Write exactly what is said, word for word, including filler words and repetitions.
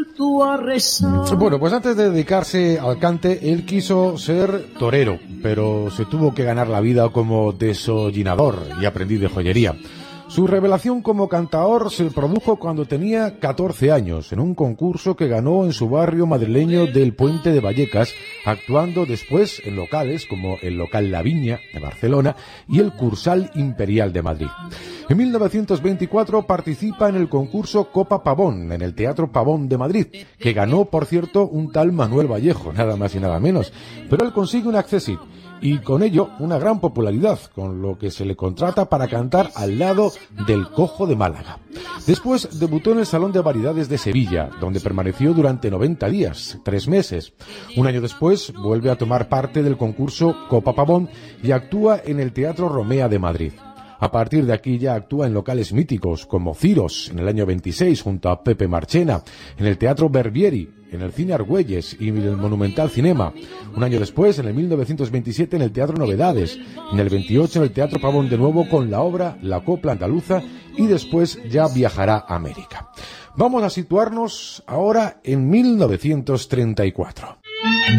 Bueno, pues antes de dedicarse al cante, él quiso ser torero, pero se tuvo que ganar la vida como desollinador y aprendiz de joyería. Su revelación como cantaor se produjo cuando tenía catorce años, en un concurso que ganó en su barrio madrileño del Puente de Vallecas, actuando después en locales como el local La Viña de Barcelona y el Cursal Imperial de Madrid. En mil novecientos veinticuatro participa en el concurso Copa Pavón, en el Teatro Pavón de Madrid, que ganó, por cierto, un tal Manuel Vallejo, nada más y nada menos. Pero él consigue un accésit y con ello una gran popularidad, con lo que se le contrata para cantar al lado del Cojo de Málaga. Después debutó en el Salón de Variedades de Sevilla, donde permaneció durante noventa días, tres meses. Un año después vuelve a tomar parte del concurso Copa Pavón y actúa en el Teatro Romea de Madrid. A partir de aquí ya actúa en locales míticos como Ciros en el año veintiséis junto a Pepe Marchena, en el Teatro Berbieri, en el Cine Argüelles y en el Monumental Cinema. Un año después, en el mil novecientos veintisiete, en el Teatro Novedades. En el veintiocho, en el Teatro Pavón de nuevo con la obra La Copla Andaluza y después ya viajará a América. Vamos a situarnos ahora en mil novecientos treinta y cuatro.